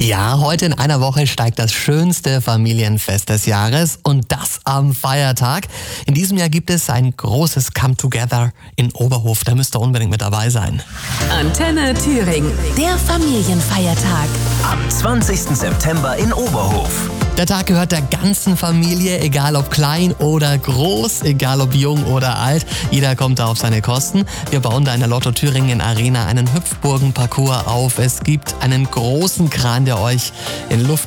Ja, heute in einer Woche steigt das schönste Familienfest des Jahres und das am Feiertag. In diesem Jahr gibt es ein großes Come-Together in Oberhof. Da müsst ihr unbedingt mit dabei sein. Antenne Thüringen, der Familienfeiertag. Am 20. September in Oberhof. Der Tag gehört der ganzen Familie, egal ob klein oder groß, egal ob jung oder alt. Jeder kommt da auf seine Kosten. Wir bauen da in der Lotto Thüringen Arena einen Hüpfburgen-Parcours auf. Es gibt einen großen Kran, der euch in Luft